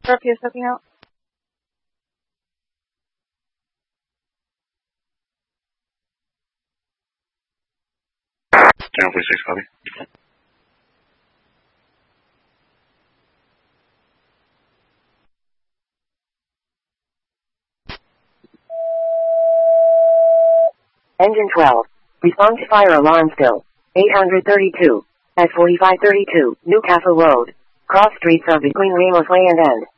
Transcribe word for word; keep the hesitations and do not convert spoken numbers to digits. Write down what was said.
Sharpie is stepping out. Channel forty-six, copy. Engine twelve. Respond to fire alarm still. eight thirty-two. At forty-five thirty-two, Newcastle Road. Cross streets are between Ramos Way and End.